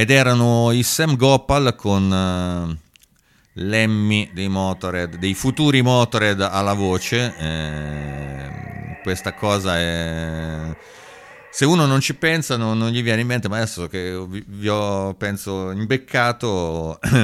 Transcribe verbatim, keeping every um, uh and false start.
ed erano i Sam Gopal con uh, Lemmy dei Motorhead, dei futuri Motorhead alla voce. Eh, questa cosa è... Se uno non ci pensa non, non gli viene in mente, ma adesso che vi, vi ho, penso, imbeccato